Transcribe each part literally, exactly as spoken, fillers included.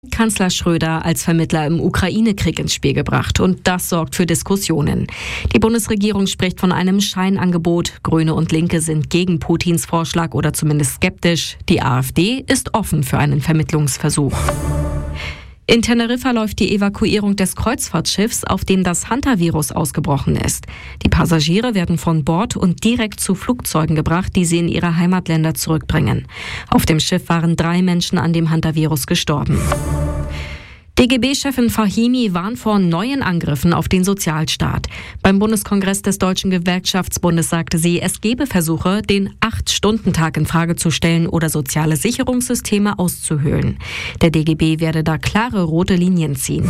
Kanzler Schröder als Vermittler im Ukraine-Krieg ins Spiel gebracht und das sorgt für Diskussionen. Die Bundesregierung spricht von einem Scheinangebot. Grüne und Linke sind gegen Putins Vorschlag oder zumindest skeptisch. Die AfD ist offen für einen Vermittlungsversuch. In Teneriffa läuft die Evakuierung des Kreuzfahrtschiffs, auf dem das Hantavirus ausgebrochen ist. Die Passagiere werden von Bord und direkt zu Flugzeugen gebracht, die sie in ihre Heimatländer zurückbringen. Auf dem Schiff waren drei Menschen an dem Hantavirus gestorben. D G B-Chefin Fahimi warnt vor neuen Angriffen auf den Sozialstaat. Beim Bundeskongress des Deutschen Gewerkschaftsbundes sagte sie, es gebe Versuche, den Acht-Stunden-Tag in Frage zu stellen oder soziale Sicherungssysteme auszuhöhlen. Der D G B werde da klare rote Linien ziehen.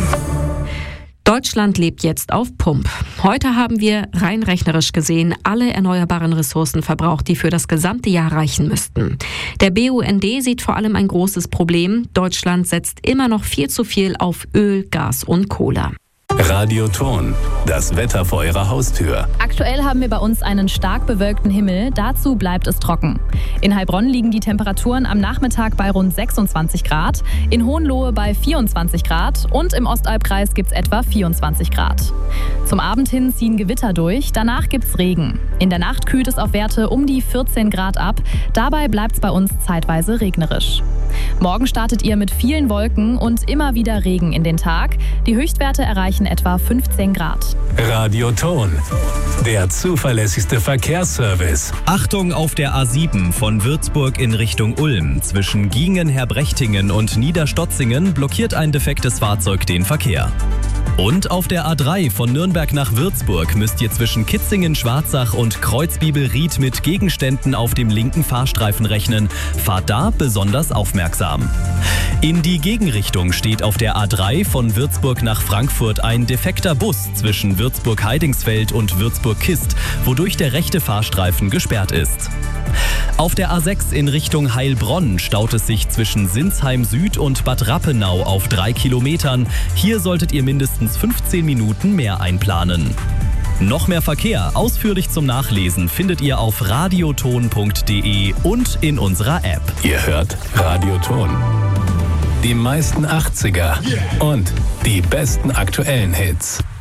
Deutschland lebt jetzt auf Pump. Heute haben wir rein rechnerisch gesehen alle erneuerbaren Ressourcen verbraucht, die für das gesamte Jahr reichen müssten. Der B U N D sieht vor allem ein großes Problem. Deutschland setzt immer noch viel zu viel auf Öl, Gas und Kohle. Radioton, das Wetter vor Ihrer Haustür. Aktuell haben wir bei uns einen stark bewölkten Himmel, dazu bleibt es trocken. In Heilbronn liegen die Temperaturen am Nachmittag bei rund sechsundzwanzig Grad, in Hohenlohe bei vierundzwanzig Grad und im Ostalbkreis gibt es etwa vierundzwanzig Grad. Zum Abend hin ziehen Gewitter durch, danach gibt es Regen. In der Nacht kühlt es auf Werte um die vierzehn Grad ab, dabei bleibt es bei uns zeitweise regnerisch. Morgen startet ihr mit vielen Wolken und immer wieder Regen in den Tag. Die Höchstwerte erreichen etwa fünfzehn Grad. Radioton, der zuverlässigste Verkehrsservice. Achtung auf der A sieben von Würzburg in Richtung Ulm. Zwischen Giengen-Herbrechtingen und Niederstotzingen blockiert ein defektes Fahrzeug den Verkehr. Und auf der A drei von Nürnberg nach Würzburg müsst ihr zwischen Kitzingen-Schwarzach und Kreuzbibel-Ried mit Gegenständen auf dem linken Fahrstreifen rechnen. Fahrt da besonders aufmerksam. In die Gegenrichtung steht auf der A drei von Würzburg nach Frankfurt ein defekter Bus zwischen Würzburg-Heidingsfeld und Würzburg-Kist, wodurch der rechte Fahrstreifen gesperrt ist. Auf der A sechs in Richtung Heilbronn staut es sich zwischen Sinsheim Süd und Bad Rappenau auf drei Kilometern. Hier solltet ihr mindestens fünfzehn Minuten mehr einplanen. Noch mehr Verkehr, ausführlich zum Nachlesen, findet ihr auf radioton punkt de und in unserer App. Ihr hört Radioton. Die meisten achtziger und die besten aktuellen Hits.